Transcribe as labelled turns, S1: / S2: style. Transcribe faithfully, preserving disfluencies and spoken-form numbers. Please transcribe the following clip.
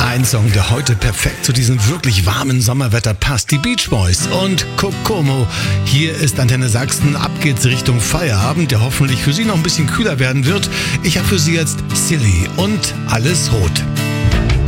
S1: Ein Song, der heute perfekt zu diesem wirklich warmen Sommerwetter passt. Die Beach Boys und Kokomo. Hier ist Antenne Sachsen. Ab geht's Richtung Feierabend, der hoffentlich für Sie noch ein bisschen kühler werden wird. Ich habe für Sie jetzt Silly und Alles Rot.